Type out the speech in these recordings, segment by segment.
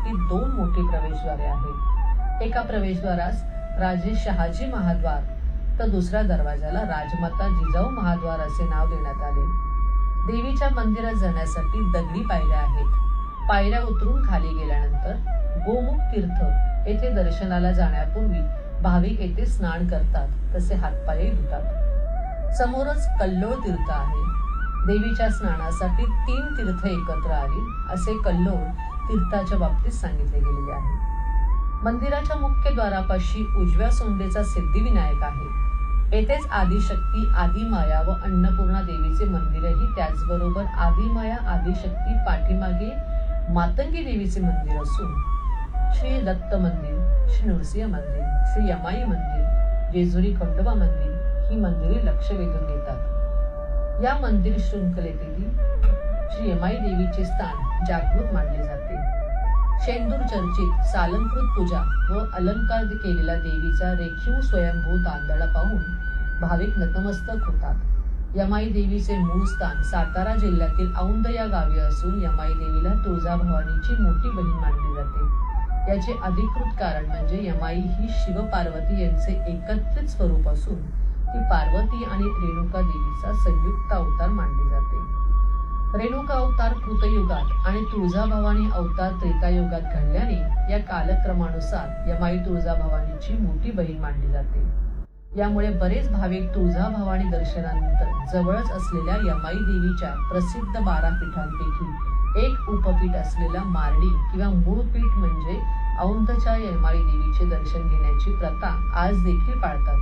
जाण्यासाठी 2 मोठी प्रवेशद्वारे आहेत. एका प्रवेशद्वारास राजे शहाजी महाद्वार तर दुसऱ्या दरवाजाला राजमाता जिजाऊ महाद्वार असे नाव देण्यात आले. देवीच्या मंदिरात जाण्यासाठी दगडी पायऱ्या आहेत. पायऱ्या उतरून खाली गेल्यानंतर गोमुख तीर्थ येथे दर्शनाला जाण्यापूर्वी भाविक येथे स्नान करतात, तसे हातपायही धुतात. समोरच कल्लोळ तीर्थ आहे. देवीच्या स्नानासाठी 3 तीर्थ एकत्र आली असे कल्लोळ तीर्थाच्या बाबतीत सांगितले गेलेले आहे. मंदिराच्या मुख्य द्वारापाशी उजव्या सोंडेचा सिद्धिविनायक आहे. येथेच आदिशक्ती, आदिमाया व अन्नपूर्णा देवीचे मंदिरही, त्याचबरोबर आदिमाया, आदिशक्ती पाठीमागे मातंगी देवीचे मंदिर असून श्री दत्त मंदिर, श्री नृसिंह मंदिर, श्री यमाई मंदिर, जेजुरी खंडोबा मंदिर ही मंदिरे लक्ष वेधून घेतात. या मंदिर शृंखलेतील श्री यमाई देवीचे स्थान जागृत मानले जाते. शेंदूर चर्चित सालंकृत पूजा व अलंकार केलेला देवीचा रेखीव स्वयंभू तांदळा पाहून भाविक नतमस्तक होतात. यमाई देवीचे मूळ स्थान सातारा जिल्ह्यातील औंध या गावी असून यमाई देवीला तुळजाभवानीची मोठी बहीण मानली जाते. याचे अधिकृत कारण म्हणजे यमाई ही शिव पार्वती यांचे एकत्रित स्वरूप असून ती पार्वती आणि रेणुका देवीचा संयुक्त अवतार मानली जाते. रेणुका अवतार कृतयुगात आणि तुळजाभवानी अवतार त्रेतायुगात घडल्याने या कालक्रमानुसार यमाई तुळजाभवानीची मोठी बहीण मानली जाते. यामुळे बरेच भाविक तुळजाभवानी दर्शनानंतर जवळच असलेल्या यमाई देवीच्या प्रसिद्ध 12 पीठांपैकी एक उपपीठ असलेला मार्डी किंवा मूळ पीठ म्हणजे औंधच्या यमाई देवीचे दर्शन घेण्याची प्रथा आज देखील पाळतात.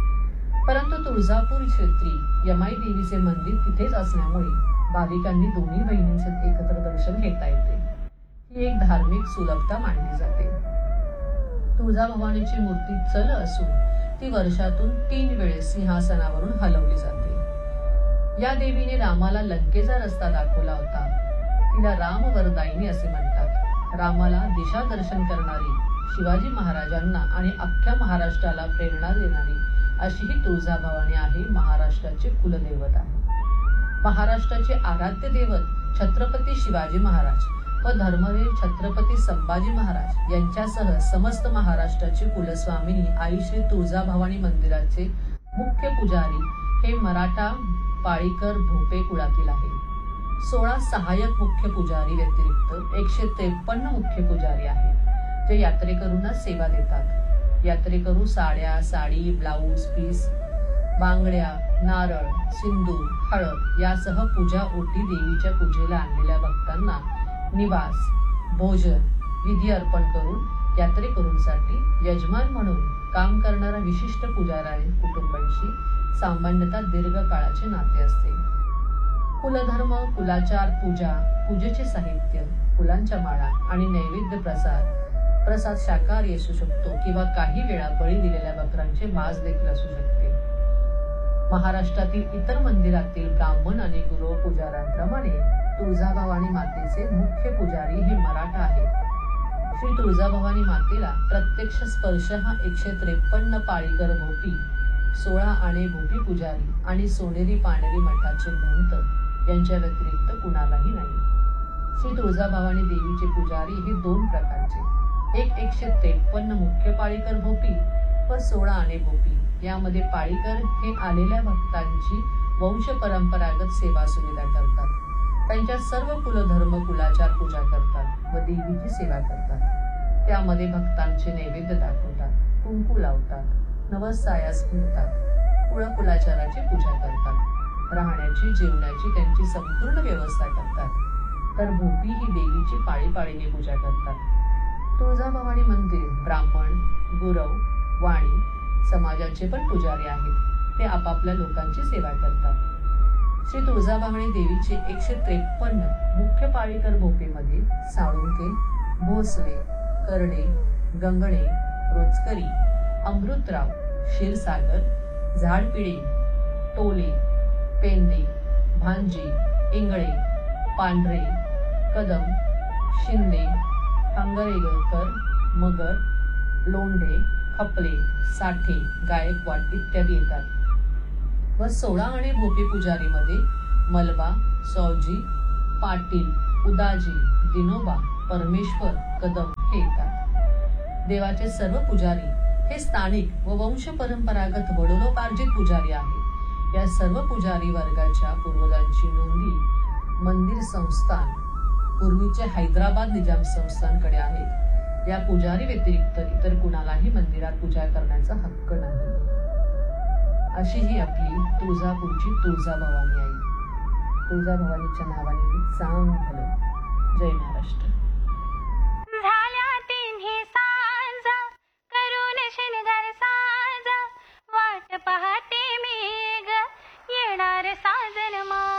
परंतु तुळजापूर क्षेत्री यमाई देवीचे मंदिर तिथेच असल्यामुळे भाविकांनी दोन्ही बहिणींचे एकत्र दर्शन घेता येते. ही एक धार्मिक सुलभता मानली जाते. तुळजाभवानीची मूर्ती चल असून ती वर्षातून 3 वेळेस सिंहासनावरून हलवली जाते. या देवीने रामाला लंकेचा रस्ता दाखवला होता. तिला रामवरदायिनी असे म्हणतात. रामाला दिशा दर्शन करणारी, शिवाजी महाराजांना आणि अख्ख्या महाराष्ट्राला प्रेरणा देणारी अशी ही तुळजाभवानी आहे. महाराष्ट्राचे कुलदैवत आहे. महाराष्ट्राचे आराध्य दैवत छत्रपती शिवाजी महाराज व धर्मवीर छत्रपती संभाजी महाराज यांच्यासह समस्त महाराष्ट्राची कुलस्वामिनी आई श्री तुळजाभवानी मंदिराचे मुख्य पुजारी हे मराठा पाळीकर भोपे कुळातील आहे. 16 सहाय्यक मुख्य पुजारी व्यतिरिक्त 153 मुख्य पुजारी आहेत, जे यात्रेकरूंना सेवा देतात. यात्रेकरू साड्या, साडी, ब्लाऊज पीस, बांगड्या, नारळ, सिंदूर, हळद यासह पूजा ओटी देवीच्या पूजेला आणलेल्या भक्तांना निवास, भोजन, विधी अर्पण करून यात्रेकरूंसाठी यजमान म्हणून काम करणाऱ्या विशिष्ट पुजारी कुटुंबांशी सामान्यतः दीर्घकाळाचे नाते असते. कुलधर्म, कुलाचार, पूजा, पूजेचे साहित्य, फुलांच्या माळा आणि नैवेद्य प्रसाद शाकाहारी असू शकतो किंवा काही वेळा बळी दिलेल्या बकरांचे मांस देखील असू शकते. महाराष्ट्रातील इतर मंदिरातील ब्राह्मण आणि गुरव पुजाऱ्यांप्रमाणे तुळजाभवानी मातेचे मुख्य पुजारी हे मराठा आहेत. श्री तुळजाभवानी मातेला प्रत्यक्ष स्पर्श हा 153 पाळीकर भोपी, 16 आणे भोपी पुजारी आणि सोनेरी पानेरी मठाचे महंत यांच्या व्यतिरिक्त कुणालाही नाही. श्री तुळजाभवानी देवीचे पुजारी हे 2 प्रकारचे, एक 153 मुख्य पाळीकर भोपी व 16 आणे भोपी. यामध्ये पाळीकर हे आलेल्या भक्तांची वंश परंपरागत सेवा सुविधा करतात. त्यांच्या सर्व कुलधर्म कुलाचार पूजा करतात व देवीची सेवा करतात. त्यामध्ये भक्तांचे नैवेद्य दाखवतात, कुंकू लावतात, नवस सायास म्हणतात, कुळकुलाचाराची पूजा करतात, राहण्याची जेवणाची त्यांची संपूर्ण व्यवस्था करतात. तर भोपी ही देवीची पाळीपाळीने पूजा करतात. तुळजाभवानी मंदिर ब्राह्मण, गुरव, वाणी समाजाचे पण पुजारी आहेत. ते आपापल्या लोकांची सेवा करतात. श्री तुळजाभवानी देवीचे 153 मुख्य पाळीकर भोपेमध्ये साळुंके, भोसले, करडे, गंगणे, रोचकरी, अमृतराव, क्षीरसागर, झाडपिळी, टोले, पेंदे, भांजी, इंगळे, पांढरे, कदम, शिंदे, हंगरेगकर, मगर, लोंढे, खपले, साठे, गायकवाड इत्यादी येतात. व 16 आणे भोपी पुजारीमध्ये मलबा, सौजी, पाटील, उदाजी, दिनोबा, परमेश्वर, कदम देवाचे सर्व पुजारी हे स्थानिक व वंश परंपरागत वडिलोपार्जित पुजारी आहेत. या सर्व पुजारी वर्गाच्या पूर्वजांची नोंदी मंदिर संस्थान पूर्वीचे हैदराबाद निजाम संस्थानकडे आहे. या पुजारी व्यतिरिक्त इतर कुणालाही मंदिरात पूजा करण्याचा हक्क नाही. अशी ही आपली तुळजापूरची तुळजाभवानी आई. तुळजाभवानीच्या नावाने चांगलं. जय महाराष्ट्र.